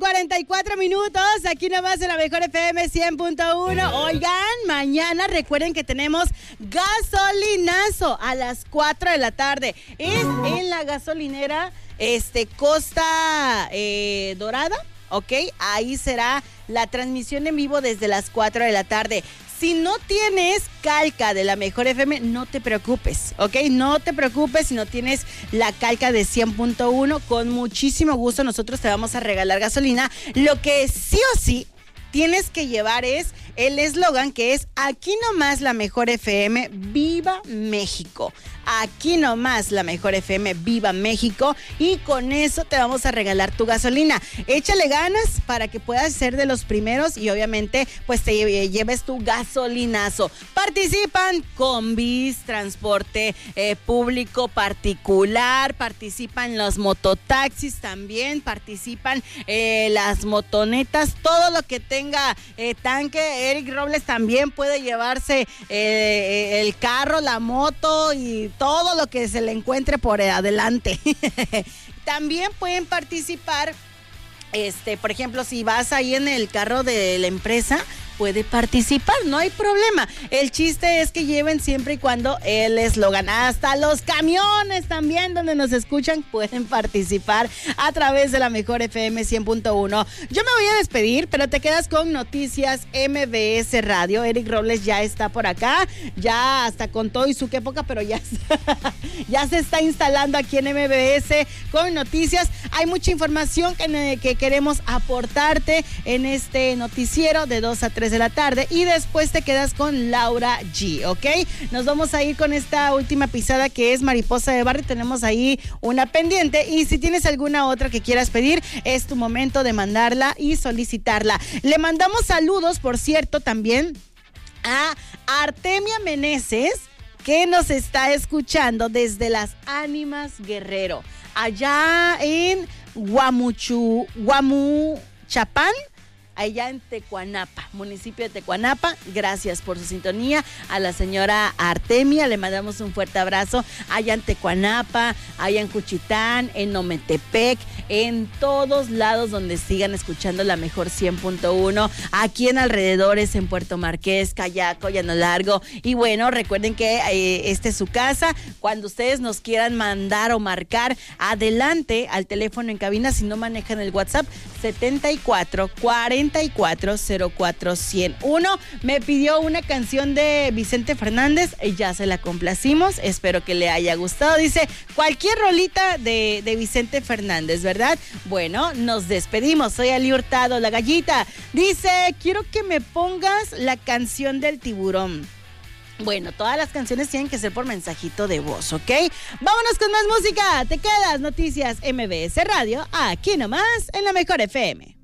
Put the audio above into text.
8:44, aquí nomás en la mejor FM 100.1. Oigan, mañana recuerden que tenemos gasolinazo a las 4 de la tarde. Es en la gasolinera Costa Dorada, ¿ok? Ahí será la transmisión en vivo desde las 4 de la tarde. Si no tienes calca de la mejor FM, no te preocupes, ¿ok? No te preocupes si no tienes la calca de 100.1. Con muchísimo gusto nosotros te vamos a regalar gasolina. Lo que sí o sí tienes que llevar es el eslogan que es aquí nomás la mejor FM, ¡Viva México! Aquí nomás la mejor FM, ¡Viva México! Y con eso te vamos a regalar tu gasolina. Échale ganas para que puedas ser de los primeros y obviamente pues te lleves tu gasolinazo. Participan combis, transporte público particular, participan los mototaxis también, participan las motonetas, todo lo que tenga tanque. Eric Robles también puede llevarse el carro, la moto y todo lo que se le encuentre por adelante. También pueden participar, por ejemplo, si vas ahí en el carro de la empresa, puede participar, no hay problema. El chiste es que lleven siempre y cuando el eslogan. Hasta los camiones también donde nos escuchan pueden participar a través de la mejor FM 100.1. Yo me voy a despedir, pero te quedas con Noticias MBS Radio. Eric Robles ya está por acá, ya hasta con todo y su qué poca, pero ya se está instalando aquí en MBS con noticias. Hay mucha información que queremos aportarte en este noticiero de 2 a 3 de la tarde y después te quedas con Laura G, ¿ok? Nos vamos a ir con esta última pisada que es Mariposa de Barrio. Tenemos ahí una pendiente y si tienes alguna otra que quieras pedir, es tu momento de mandarla y solicitarla. Le mandamos saludos, por cierto, también a Artemia Meneses, que nos está escuchando desde Las Ánimas Guerrero, allá en Guamuchapán, allá en Tecuanapa, municipio de Tecuanapa. Gracias por su sintonía. A la señora Artemia le mandamos un fuerte abrazo allá en Tecuanapa, allá en Cuchitán, en Ometepec, en todos lados donde sigan escuchando la mejor 100.1, aquí en alrededores, en Puerto Marqués, Cayaco, Llano Largo. Y bueno, recuerden que esta es su casa. Cuando ustedes nos quieran mandar o marcar, adelante al teléfono en cabina, si no manejan el WhatsApp, 74-44-04-101. Me pidió una canción de Vicente Fernández, ya se la complacimos, espero que le haya gustado. Dice, cualquier rolita de Vicente Fernández, ¿verdad? Bueno, nos despedimos. Soy Ali Hurtado, la gallita. Dice, quiero que me pongas la canción del tiburón. Bueno, todas las canciones tienen que ser por mensajito de voz, ¿ok? Vámonos con más música. Te quedas, Noticias MBS Radio, aquí nomás en la mejor FM.